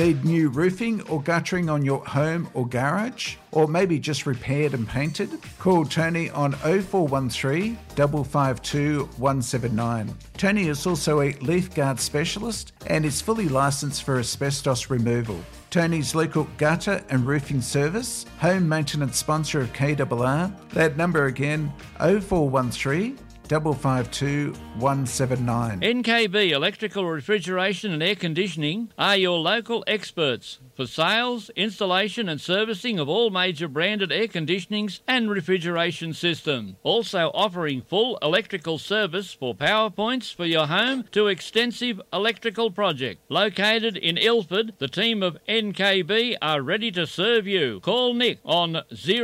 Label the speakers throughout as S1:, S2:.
S1: Need new roofing or guttering on your home or garage? Or maybe just repaired and painted? Call Tony on 0413 552 179. Tony is also a leaf guard specialist and is fully licensed for asbestos removal. Tony's local gutter and roofing service, home maintenance sponsor of KRR. That number again, 0413 552 179.
S2: NKB Electrical Refrigeration and Air Conditioning are your local experts for sales, installation and servicing of all major branded air conditionings and refrigeration systems. Also offering full electrical service for power points for your home to extensive electrical project. Located in Ilford, the team of NKB are ready to serve you. Call Nick on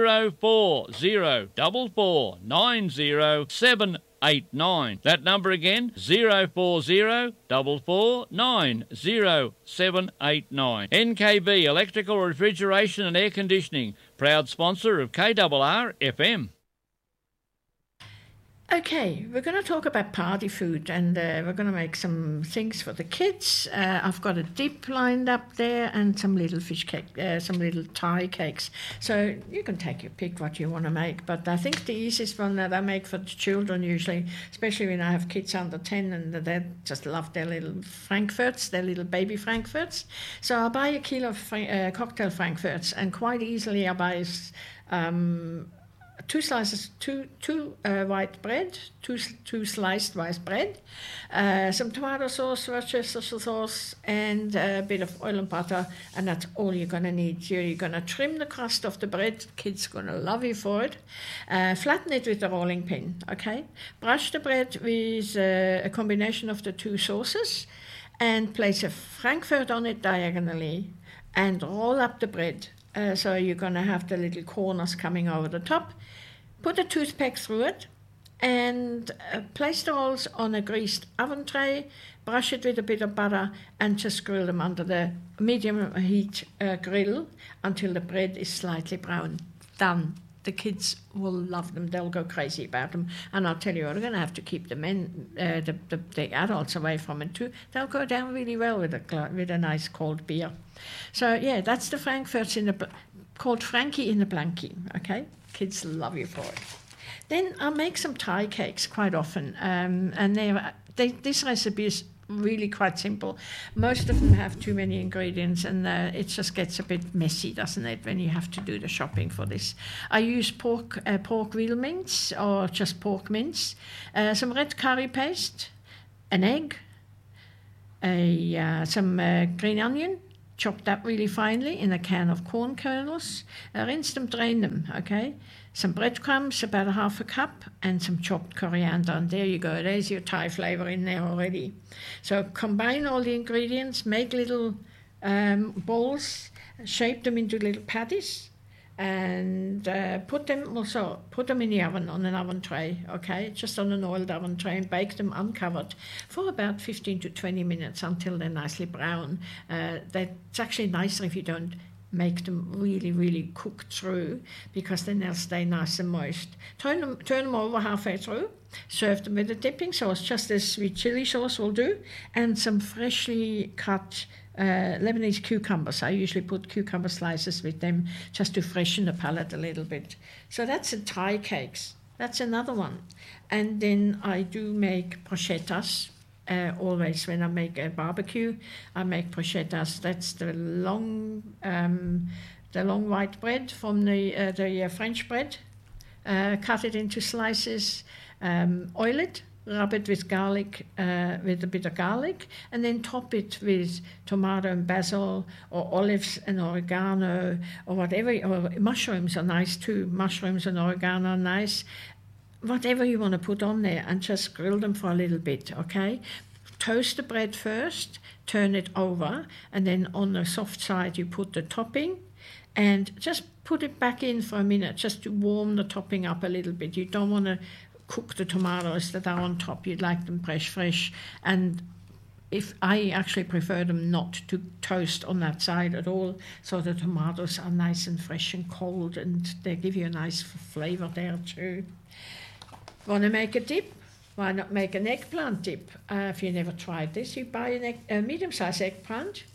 S2: 0404490789. That number again, 0404490789. NKB Electrical Refrigeration and Air Conditioning, proud sponsor of KRR FM.
S3: Okay, we're going to talk about party food, and we're going to make some things for the kids. I've got a dip lined up there and some little fish cake, some little Thai cakes. So you can take your pick what you want to make, but I think the easiest one that I make for the children usually, especially when I have kids under 10 and they just love their little frankfurts, their little baby frankfurts. So I'll buy a kilo of cocktail frankfurts, and quite easily I'll buy two slices, two white bread, two sliced white bread, some tomato sauce, Worcestershire sauce, and a bit of oil and butter, and that's all you're going to need. You're going to trim the crust of the bread. Kids going to love you for it. Flatten it with a rolling pin, okay? Brush the bread with a combination of the two sauces, and place a frankfurt on it diagonally, and roll up the bread. So you're going to have the little corners coming over the top. Put a toothpick through it and place the rolls on a greased oven tray, brush it with a bit of butter, and just grill them under the medium heat grill until the bread is slightly brown. Done. The kids will love them. They'll go crazy about them. And I'll tell you, we're going to have to keep the men, the adults away from it too. They'll go down really well with a nice cold beer. So, yeah, that's the frankfurts called Frankie in the Blankie, okay? Kids love you for it. Then I'll make some Thai cakes quite often. And this recipe is really quite simple. Most of them have too many ingredients, and it just gets a bit messy, doesn't it, when you have to do the shopping for this. I use pork veal mince or just pork mince, some red curry paste, an egg, some green onion, chopped up really finely in a can of corn kernels, rinse them, drain them, okay? Some breadcrumbs, about a half a cup, and some chopped coriander. And there you go, there's your Thai flavour in there already. So combine all the ingredients, make little balls, shape them into little patties, and put them in the oven on an oven tray, okay? Just on an oiled oven tray, and bake them uncovered for about 15 to 20 minutes until they're nicely brown. That's actually nicer if you don't make them really, really cooked through, because then they'll stay nice and moist. Turn them over halfway through, serve them with a dipping sauce, just as sweet chili sauce will do, and some freshly cut Lebanese cucumbers. I usually put cucumber slices with them just to freshen the palate a little bit. So that's the Thai cakes. That's another one. And then I do make bruschettas. Always when I make a barbecue, I make bruschettas. That's the long white bread from the French bread. Cut it into slices, oil it, rub it with garlic, with a bit of garlic, and then top it with tomato and basil, or olives and oregano, or whatever. Or mushrooms are nice too. Mushrooms and oregano are nice. Whatever you want to put on there, and just grill them for a little bit, okay? Toast the bread first, turn it over, and then on the soft side you put the topping, and just put it back in for a minute just to warm the topping up a little bit. You don't want to cook the tomatoes that are on top. You'd like them fresh, and if I actually prefer them not to toast on that side at all, so the tomatoes are nice and fresh and cold, and they give you a nice flavour there too. Want to make a dip? Why not make an eggplant dip? If you never tried this, you buy a medium-sized eggplant.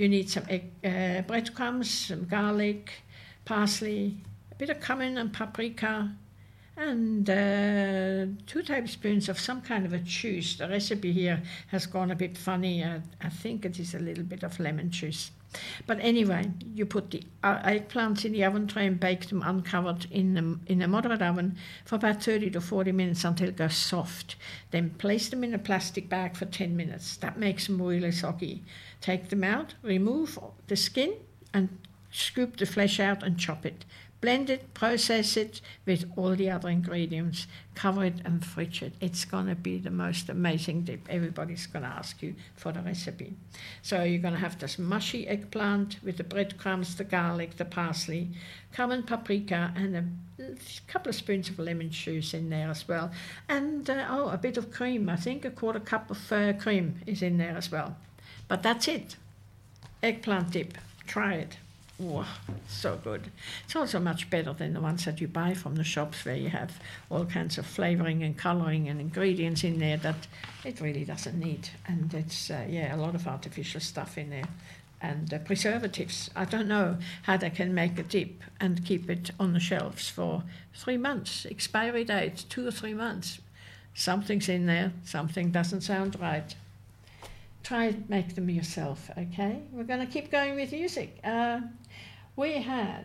S3: You need some breadcrumbs, some garlic, parsley, a bit of cumin and paprika, and 2 tablespoons of some kind of a juice. The recipe here has gone a bit funny. I think it is a little bit of lemon juice. But anyway, you put the eggplants in the oven tray and bake them uncovered in a moderate oven for about 30 to 40 minutes until it goes soft. Then place them in a plastic bag for 10 minutes. That makes them really soggy. Take them out, remove the skin, and scoop the flesh out and chop it. Blend it, process it with all the other ingredients, cover it and fridge it. It's going to be the most amazing dip. Everybody's going to ask you for the recipe. So you're going to have this mushy eggplant with the breadcrumbs, the garlic, the parsley, cumin, paprika, and a couple of spoons of lemon juice in there as well. And, a bit of cream. I think a 1/4 cup of cream is in there as well. But that's it. Eggplant dip. Try it. Oh, so good. It's also much better than the ones that you buy from the shops where you have all kinds of flavouring and colouring and ingredients in there that it really doesn't need. And it's, a lot of artificial stuff in there. And preservatives. I don't know how they can make a dip and keep it on the shelves for 3 months. Expiry date, 2 or 3 months. Something's in there, something doesn't sound right. Try and make them yourself, okay? We're going to keep going with music. We had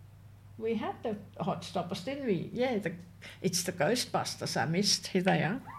S3: the Hot Stoppers, didn't we? Yeah, it's the Ghostbusters I missed. Here they are.